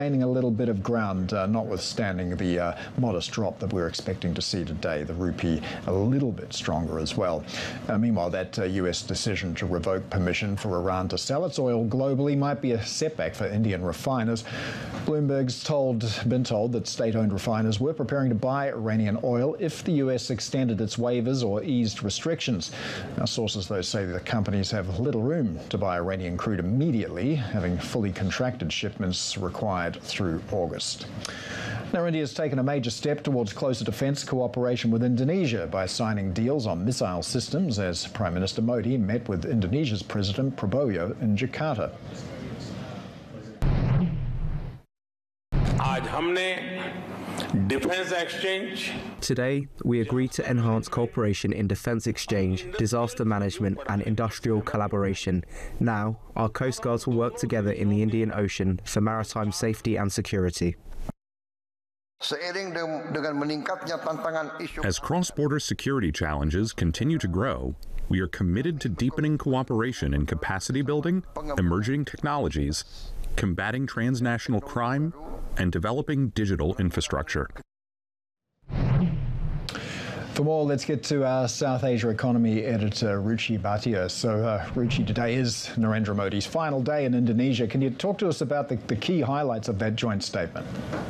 gaining a little bit of ground, notwithstanding the modest drop that we're expecting to see today. The rupee a little bit stronger as well. Meanwhile, that US decision to revoke permission for Iran to sell its oil globally might be a setback for Indian refiners. Bloomberg's been told that state-owned refiners were preparing to buy Iranian oil if the US extended its waivers or eased restrictions. Now, sources, though, say the companies have little room to buy Iranian crude immediately, having fully contracted shipments required through August. Now, India has taken a major step towards closer defence cooperation with Indonesia by signing deals on missile systems as Prime Minister Modi met with Indonesia's President Prabowo in Jakarta. Today, we agreed to enhance cooperation in defence exchange, disaster management and industrial collaboration. Now, our coast guards will work together in the Indian Ocean for maritime safety and security. As cross-border security challenges continue to grow, we are committed to deepening cooperation in capacity building, emerging technologies, combating transnational crime, and developing digital infrastructure. For more, let's get to our South Asia economy editor, Ruchi Bhatia. So, Ruchi, today is Narendra Modi's final day in Indonesia. Can you talk to us about the key highlights of that joint statement?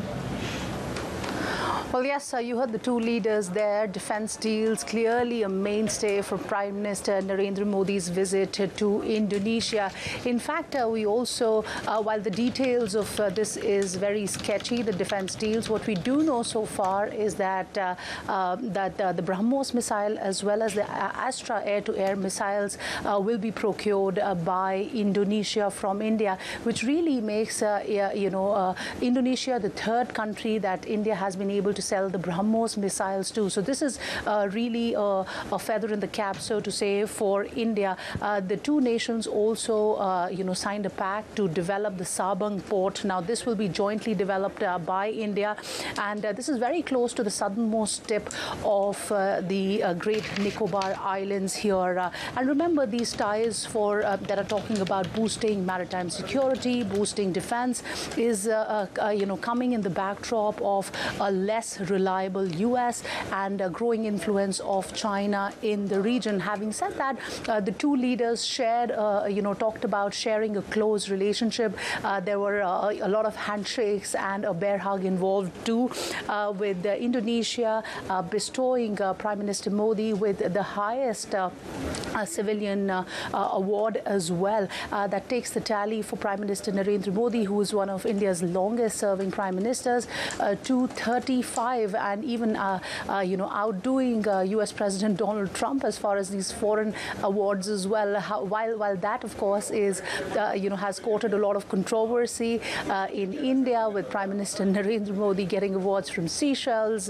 Well, yes, you heard the two leaders there. Defense deals, clearly a mainstay for Prime Minister Narendra Modi's visit to Indonesia. In fact, we also, while the details of this is very sketchy, the defense deals, what we do know so far is that the BrahMos missile as well as the Astra air-to-air missiles will be procured by Indonesia from India, which really makes, Indonesia the third country that India has been able to sell the BrahMos missiles to. So this is really a feather in the cap, so to say, for India. The two nations also, signed a pact to develop the Sabang port. Now, this will be jointly developed by India, and this is very close to the southernmost tip of the Great Nicobar Islands here. And remember, these ties that are talking about boosting maritime security, boosting defense, is coming in the backdrop of a less reliable U.S. and a growing influence of China in the region. Having said that, the two leaders talked about sharing a close relationship. There were a lot of handshakes and a bear hug involved too, with Indonesia bestowing Prime Minister Modi with the highest civilian award as well. That takes the tally for Prime Minister Narendra Modi, who is one of India's longest serving prime ministers, to 35, and even outdoing US President Donald Trump as far as these foreign awards as well. While that, of course, is has courted a lot of controversy in India, with Prime Minister Narendra Modi getting awards from Seychelles,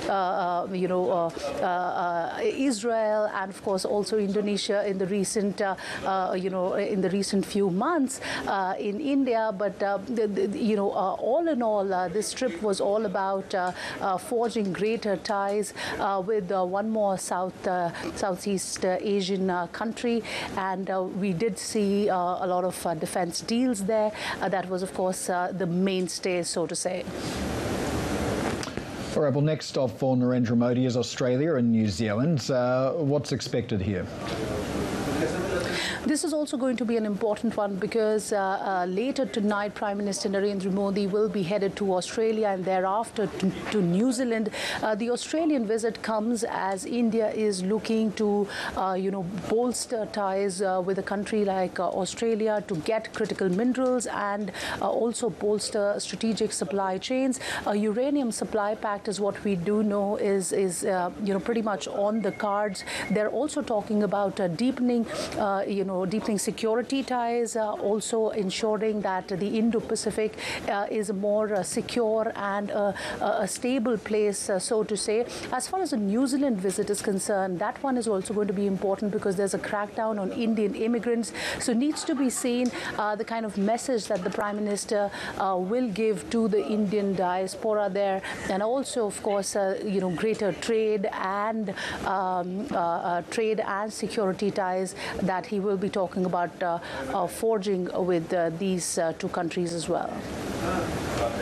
Israel, and of course also Indonesia in the recent few months in India. But all in all, this trip was all about forging greater ties with one more Southeast Asian country, and we did see a lot of defense deals there. That was, of course, the mainstay, so to say. All right, well, next stop for Narendra Modi is Australia and New Zealand. What's expected here? This is also going to be an important one because later tonight, Prime Minister Narendra Modi will be headed to Australia and thereafter to New Zealand. The Australian visit comes as India is looking to, bolster ties with a country like Australia to get critical minerals and also bolster strategic supply chains. A uranium supply pact is what we do know is pretty much on the cards. They're also talking about deepening security ties, also ensuring that the Indo-Pacific is a more secure and a stable place, so to say. As far as the New Zealand visit is concerned, that one is also going to be important because there's a crackdown on Indian immigrants. So it needs to be seen the kind of message that the Prime Minister will give to the Indian diaspora there, and also, of course, greater trade and security ties that he will be talking about forging with these two countries as well.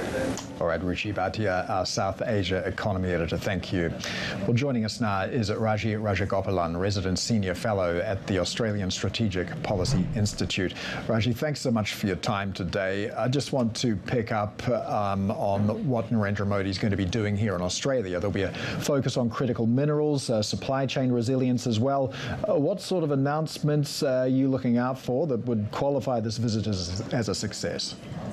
All right, Ruchi Bhatia, our South Asia economy editor, thank you. Well, joining us now is Raji Rajagopalan, resident senior fellow at the Australian Strategic Policy Institute. Raji, thanks so much for your time today. I just want to pick up on what Narendra Modi is going to be doing here in Australia. There'll be a focus on critical minerals, supply chain resilience as well. What sort of announcements are you looking out for that would qualify this visit as a success?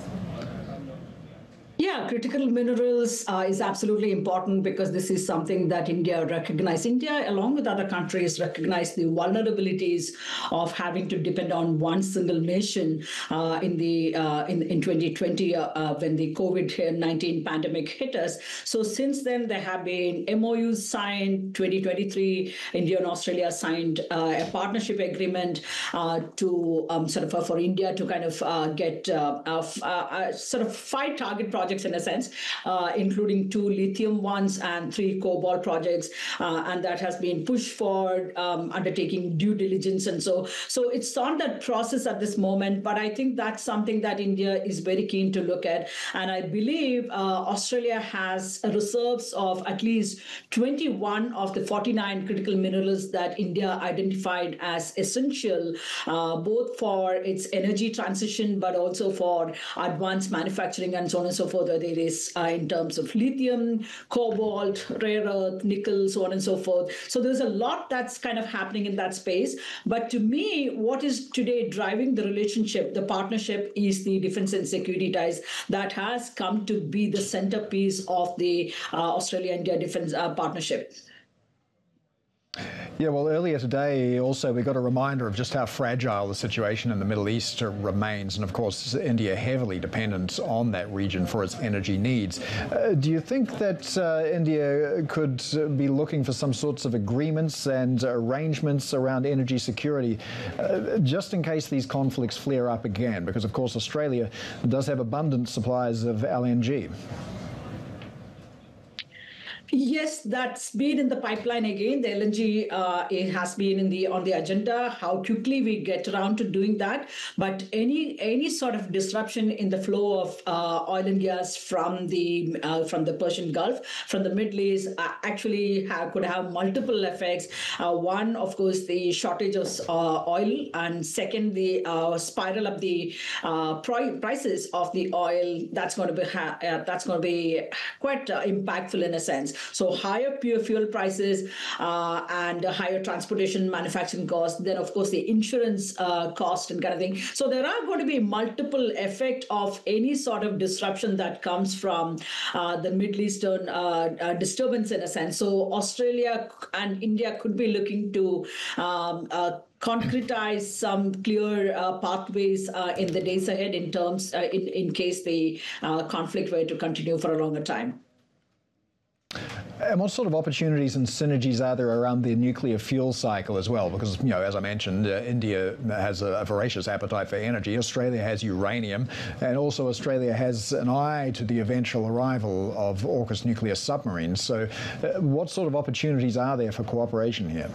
Yeah, critical minerals is absolutely important because this is something that India recognized. India, along with other countries, recognize the vulnerabilities of having to depend on one single nation in 2020 when the COVID-19 pandemic hit us. So since then, there have been MOUs signed. 2023, India and Australia signed a partnership agreement to for India to kind of get sort of 5 target projects in a sense, including 2 lithium ones and 3 cobalt projects, and that has been pushed forward, undertaking due diligence, and so it's on that process at this moment. But I think that's something that India is very keen to look at, and I believe Australia has reserves of at least 21 of the 49 critical minerals that India identified as essential, both for its energy transition, but also for advanced manufacturing and so on and so forth, whether it is in terms of lithium, cobalt, rare earth, nickel, so on and so forth. So there's a lot that's kind of happening in that space. But to me, what is today driving the relationship, the partnership, is the defense and security ties that has come to be the centerpiece of the Australia-India defense partnership. Yeah, well, earlier today also we got a reminder of just how fragile the situation in the Middle East remains, and of course India heavily dependent on that region for its energy needs. Do you think that India could be looking for some sorts of agreements and arrangements around energy security just in case these conflicts flare up again? Because of course Australia does have abundant supplies of LNG. Yes, that's been in the pipeline again. The LNG it has been on the agenda. How quickly we get around to doing that, but any sort of disruption in the flow of oil and gas from the Persian Gulf, from the Middle East, actually could have multiple effects. One, of course, the shortage of oil, and second, the spiral of the prices of the oil. That's going to be quite impactful in a sense. So higher pure fuel prices and higher transportation manufacturing costs, then of course the insurance cost and kind of thing. So there are going to be multiple effect of any sort of disruption that comes from the Middle Eastern disturbance in a sense. So Australia and India could be looking to concretize some clear pathways in the days ahead in terms in case the conflict were to continue for a longer time. And what sort of opportunities and synergies are there around the nuclear fuel cycle as well? Because, you know, as I mentioned, India has a voracious appetite for energy. Australia has uranium, and also Australia has an eye to the eventual arrival of AUKUS nuclear submarines. So what sort of opportunities are there for cooperation here?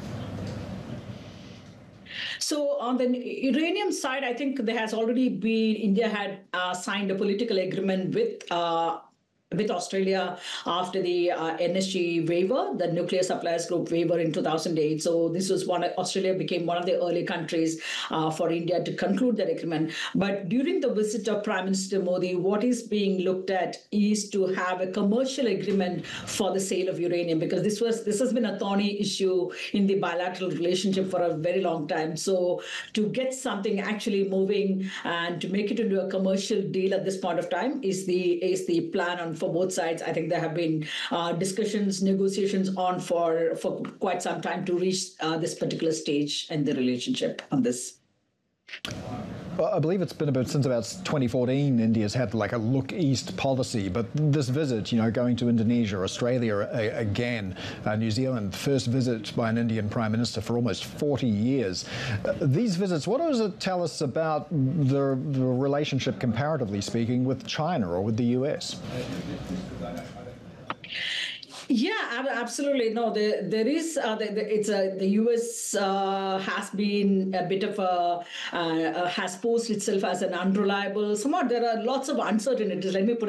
So on the uranium side, I think there has already been, India had signed a political agreement with Australia after the NSG waiver, the Nuclear Suppliers Group waiver in 2008. So this was Australia became one of the early countries for India to conclude that agreement. But during the visit of Prime Minister Modi, what is being looked at is to have a commercial agreement for the sale of uranium, because this has been a thorny issue in the bilateral relationship for a very long time. So to get something actually moving and to make it into a commercial deal at this point of time is the plan for both sides. I think there have been discussions, negotiations on for quite some time to reach this particular stage in the relationship on this. Well, I believe it's been since about 2014, India's had like a look east policy, but this visit, you know, going to Indonesia, Australia again, New Zealand, first visit by an Indian Prime Minister for almost 40 years. These visits, what does it tell us about the relationship, comparatively speaking, with China or with the US? Yeah, absolutely. No, there is. The U.S. has been a bit of has posed itself as an unreliable. Somewhat there are lots of uncertainties. Let me put